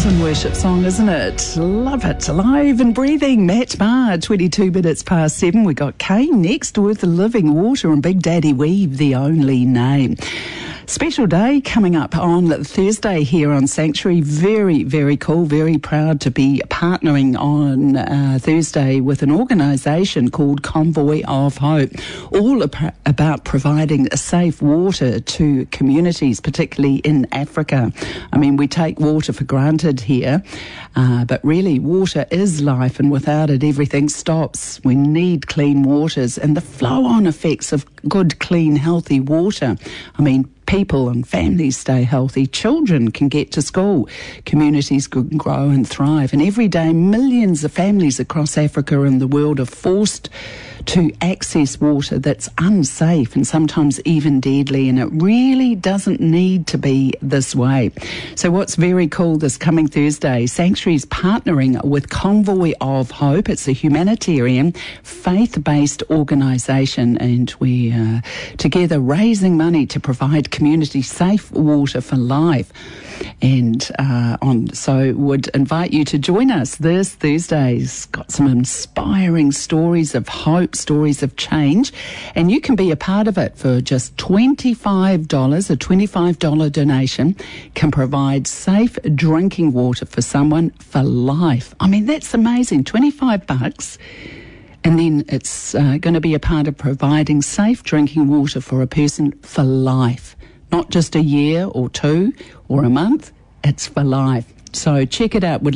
Awesome worship song, isn't it? Love it. Alive and breathing. Matt Maher, 22 minutes past 7. We got Kane next with Living Water and Big Daddy Weave, The Only Name. Special day coming up on Thursday here on Sanctuary. Very, very cool. Very proud to be partnering on Thursday with an organisation called Convoy of Hope, all about providing safe water to communities, particularly in Africa. I mean, we take water for granted here, but really water is life, and without it everything stops. We need clean waters and the flow-on effects of good, clean, healthy water. I mean, people and families stay healthy, children can get to school, communities can grow and thrive, and every day millions of families across Africa and the world are forced to access water that's unsafe and sometimes even deadly, and it really doesn't need to be this way. So what's very cool this coming Thursday, Sanctuary's partnering with Convoy of Hope. It's a humanitarian, faith-based organisation, and we're together raising money to provide community safe water for life. And so would invite you to join us this Thursday. It's got some inspiring stories of hope, stories of change, and you can be a part of it for just $25. A $25 donation can provide safe drinking water for someone for life. I mean, that's amazing. $25. And then it's going to be a part of providing safe drinking water for a person for life. Not just a year or two or a month, it's for life. So check it out.